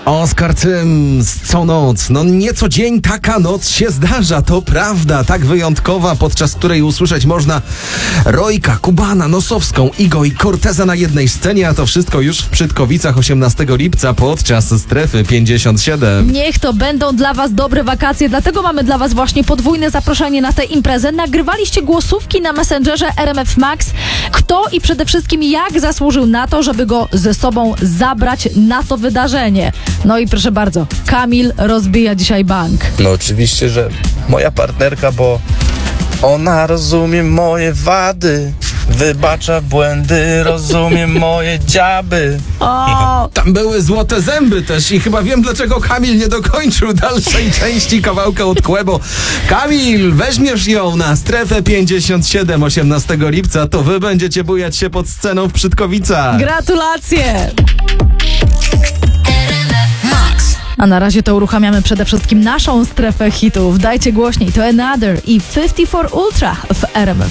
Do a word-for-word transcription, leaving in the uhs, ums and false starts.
Oskar Cyms, co noc. No nie co dzień taka noc się zdarza, to prawda. Tak wyjątkowa, podczas której usłyszeć można Rojka, Kubana, Nosowską, Igo i Corteza na jednej scenie, a to wszystko już w Przytkowicach osiemnastego lipca podczas Strefy pięćdziesiąt siedem. Niech to będą dla was dobre wakacje, dlatego mamy dla was właśnie podwójne zaproszenie na tę imprezę. Nagrywaliście głosówki na Messengerze R M F Max. Kto i przede wszystkim jak zasłużył na to, żeby go ze sobą zabrać na to wydarzenie? No i proszę bardzo, Kamil rozbija dzisiaj bank. No oczywiście, że moja partnerka, bo ona rozumie moje wady, wybacza błędy, rozumie moje dziaby. O! Tam były złote zęby też i chyba wiem, dlaczego Kamil nie dokończył dalszej części kawałka od Kłebo. Kamil, weźmiesz ją na Strefę pięćdziesiąt siedem osiemnastego lipca, to wy będziecie bujać się pod sceną w Przytkowicach. Gratulacje! A na razie to uruchamiamy przede wszystkim naszą strefę hitów. Dajcie głośniej, to Another i pięćdziesiąt cztery Ultra w R M F